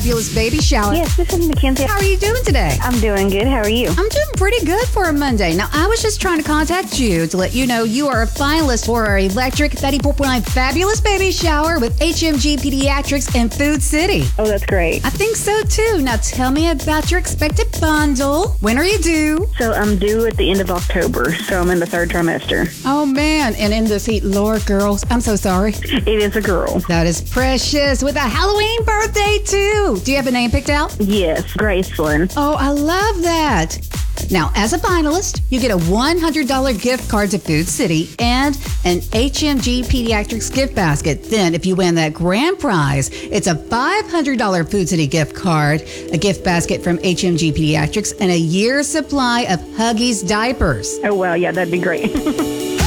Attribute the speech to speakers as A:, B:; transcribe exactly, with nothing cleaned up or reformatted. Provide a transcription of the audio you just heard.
A: Fabulous baby shower.
B: Yes, this is Mackenzie.
A: How are you doing today?
B: I'm doing good. How are you?
A: I'm doing pretty good for a Monday. Now, I was just trying to contact you to let you know you are a finalist for our electric thirty-four point nine Fabulous Baby Shower with H M G Pediatrics in Food City.
B: Oh, that's great.
A: I think so too. Now, tell me about your expected bundle. When are you due?
B: So I'm due at the end of October, so I'm in the third trimester.
A: Oh, man. And in this heat, Lord, girls, I'm so sorry.
B: It is a girl.
A: That is precious. With a Halloween birthday, too. Do you have a name picked out?
B: Yes, Graceland.
A: Oh, I love that. Now, as a finalist, you get a one hundred dollars gift card to Food City and an H M G Pediatrics gift basket. Then, if you win that grand prize, it's a five hundred dollars Food City gift card, a gift basket from H M G Pediatrics, and a year's supply of Huggies diapers.
B: Oh, well, yeah, that'd be great.